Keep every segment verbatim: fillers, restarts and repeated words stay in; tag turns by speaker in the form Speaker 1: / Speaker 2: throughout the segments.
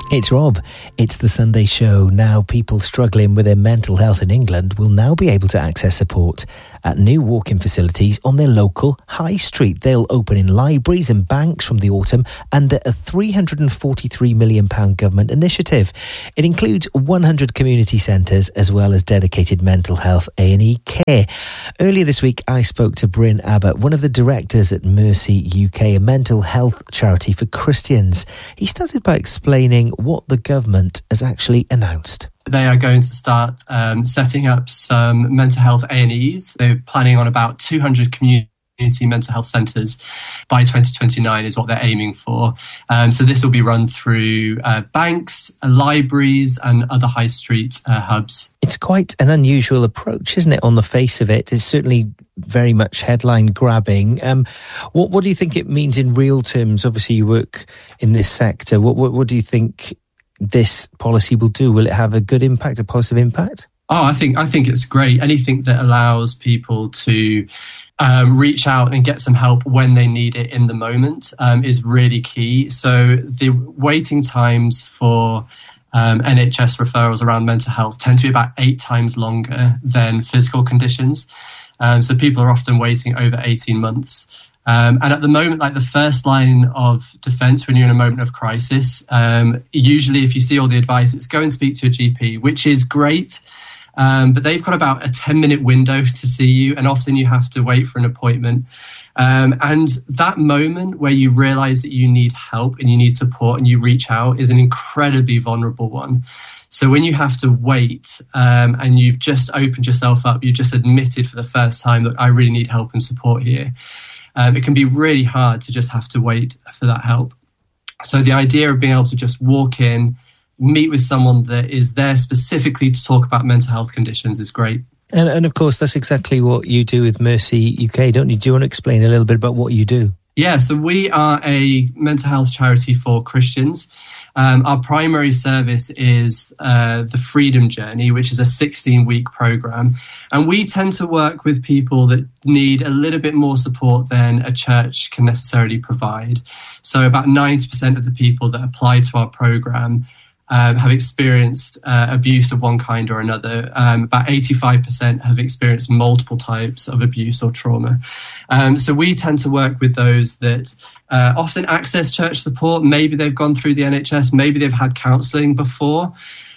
Speaker 1: It's Rob. It's the Sunday show. Now people struggling with their mental health in England will now be able to access support at new walk-in facilities on their local high street. They'll open in libraries and banks from the autumn under a three hundred forty-three million pounds government initiative. It includes one hundred community centres as well as dedicated mental health A and E care. Earlier this week, I spoke to Bryn Abbott, one of the directors at Mercy U K, a mental health charity for Christians. He started by explaining what the government has actually announced.
Speaker 2: They are going to start um, setting up some mental health A and Es. They're planning on about two hundred community mental health centres by twenty twenty-nine is what they're aiming for. Um, so this will be run through uh, banks, uh, libraries and other high street uh, hubs.
Speaker 1: It's quite an unusual approach, isn't it, on the face of it? It's certainly very much headline grabbing. Um, what, what do you think it means in real terms? Obviously, you work in this sector. What, what, what do you think this policy will do? Will it have a good impact, a positive impact?
Speaker 2: Oh, I think I think it's great. Anything that allows people to um, reach out and get some help when they need it in the moment um, is really key. So the waiting times for um, N H S referrals around mental health tend to be about eight times longer than physical conditions. Um, so people are often waiting over eighteen months. Um, and at the moment, like the first line of defence when you're in a moment of crisis, um, usually if you see all the advice, it's go and speak to a G P, which is great. Um, but they've got about a ten minute window to see you, and often you have to wait for an appointment. Um, and that moment where you realise that you need help and you need support and you reach out is an incredibly vulnerable one. So when you have to wait um, and you've just opened yourself up, you've just admitted for the first time that I really need help and support here, um, it can be really hard to just have to wait for that help. So the idea of being able to just walk in, meet with someone that is there specifically to talk about mental health conditions is great.
Speaker 1: And, and of course, that's exactly what you do with Mercy U K, don't you? Do you want to explain a little bit about what you do?
Speaker 2: Yeah, so we are a mental health charity for Christians. Um, our primary service is uh, the Freedom Journey, which is a sixteen-week program. And we tend to work with people that need a little bit more support than a church can necessarily provide. So about ninety percent of the people that apply to our program Um, have experienced uh, abuse of one kind or another. Um, about eighty-five percent have experienced multiple types of abuse or trauma. Um, so we tend to work with those that uh, often access church support. Maybe they've gone through the N H S, maybe they've had counselling before.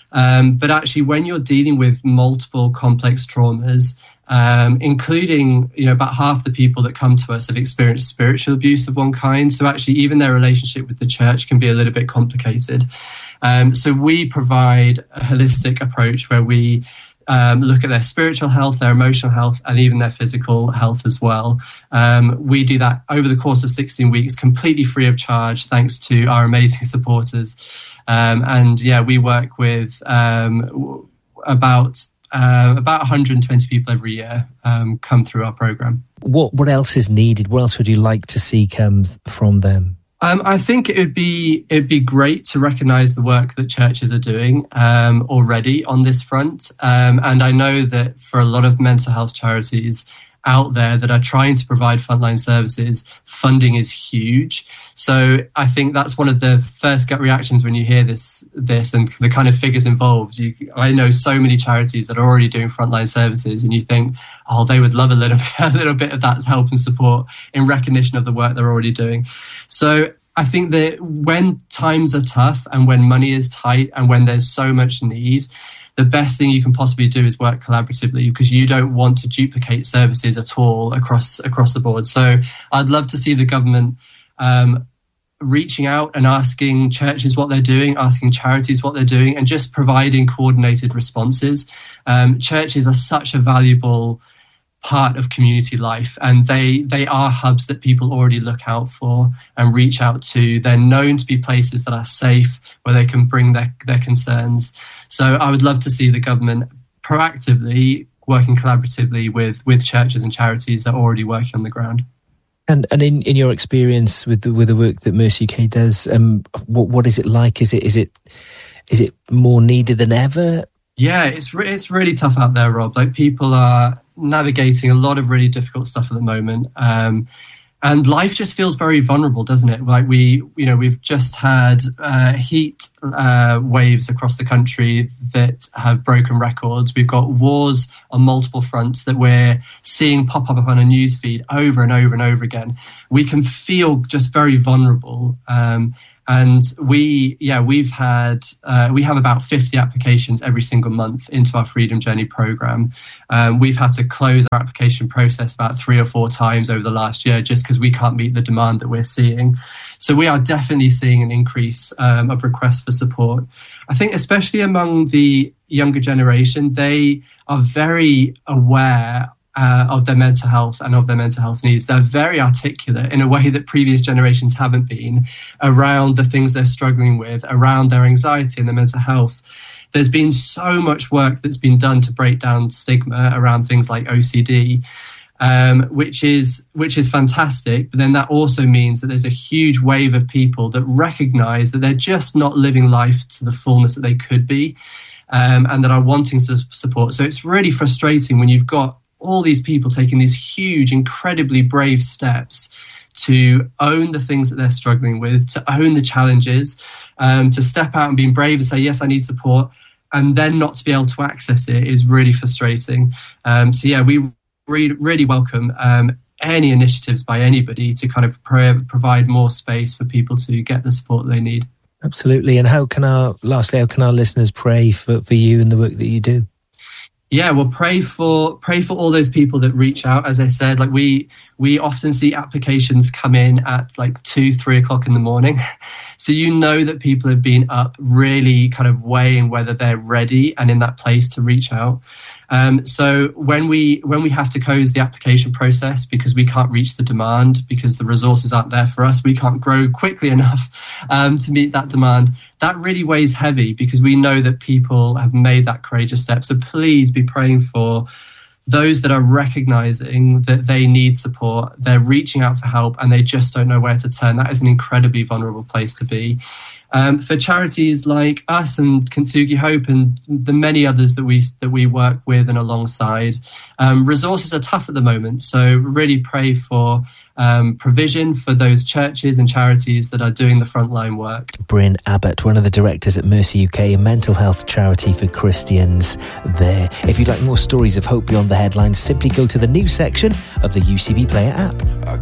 Speaker 2: Um, but actually, when you're dealing with multiple complex traumas, um, including, you know, about half the people that come to us have experienced spiritual abuse of one kind. So actually, even their relationship with the church can be a little bit complicated. Um, so we provide a holistic approach where we um, look at their spiritual health, their emotional health, and even their physical health as well. Um, we do that over the course of sixteen weeks, completely free of charge, thanks to our amazing supporters. Um, and yeah, we work with um, about uh, about one hundred twenty people every year um, come through our program.
Speaker 1: What what else is needed? What else would you like to see come from them?
Speaker 2: Um, I think it would be it'd be great to recognise the work that churches are doing um, already on this front, um, and I know that for a lot of mental health charities out there that are trying to provide frontline services, funding is huge. So I think that's one of the first gut reactions when you hear this this and the kind of figures involved. You, I know so many charities that are already doing frontline services, and you think, oh, they would love a little bit, a little bit of that help and support in recognition of the work they're already doing. So I think that when times are tough and when money is tight and when there's so much need, the best thing you can possibly do is work collaboratively, because you don't want to duplicate services at all across across the board. So I'd love to see the government um, reaching out and asking churches what they're doing, asking charities what they're doing, and just providing coordinated responses. Um, churches are such a valuable part of community life, and they they are hubs that people already look out for and reach out to. They're known to be places that are safe, where they can bring their, their concerns. So I would love to see the government proactively working collaboratively with with churches and charities that are already working on the ground.
Speaker 1: And and in, in your experience with the with the work that Mercy U K does, um, what what is it like? Is it is it is it more needed than ever?
Speaker 2: Yeah, it's re- it's really tough out there, Rob. Like, people are navigating a lot of really difficult stuff at the moment. Um, And life just feels very vulnerable, doesn't it? Like we, you know, we've just had uh, heat uh, waves across the country that have broken records. We've got wars on multiple fronts that we're seeing pop up on a newsfeed over and over and over again. We can feel just very vulnerable. Um, And we, yeah, we've had, uh, we have about fifty applications every single month into our Freedom Journey program. Um, we've had to close our application process about three or four times over the last year just because we can't meet the demand that we're seeing. So we are definitely seeing an increase um, of requests for support. I think especially among the younger generation, they are very aware Uh, of their mental health and of their mental health needs. They're very articulate in a way that previous generations haven't been around the things they're struggling with, around their anxiety and their mental health. There's been so much work that's been done to break down stigma around things like O C D, um, which is which is fantastic. But then that also means that there's a huge wave of people that recognize that they're just not living life to the fullness that they could be, um, and that are wanting to support. So it's really frustrating when you've got all these people taking these huge, incredibly brave steps to own the things that they're struggling with, to own the challenges, um, to step out and being brave and say, yes, I need support, and then not to be able to access it is really frustrating. Um, so, yeah, we re- really welcome um, any initiatives by anybody to kind of pro- provide more space for people to get the support they need.
Speaker 1: Absolutely. And how can our, lastly, how can our listeners pray for, for you and the work that you do?
Speaker 2: Yeah, well, pray for pray for all those people that reach out. As I said, like we we often see applications come in at like two, three o'clock in the morning. So you know that people have been up really kind of weighing whether they're ready and in that place to reach out. Um, so when we when we have to close the application process because we can't reach the demand, because the resources aren't there for us, we can't grow quickly enough um, to meet that demand, that really weighs heavy because we know that people have made that courageous step. So please be praying for those that are recognizing that they need support, they're reaching out for help, and they just don't know where to turn. That is an incredibly vulnerable place to be. Um, for charities like us and Kintsugi Hope and the many others that we that we work with and alongside, um, resources are tough at the moment. So really pray for um, provision for those churches and charities that are doing the frontline work.
Speaker 1: Bryn Abbott, one of the directors at Mercy U K, a mental health charity for Christians there. If you'd like more stories of hope beyond the headlines, simply go to the news section of the U C B Player app.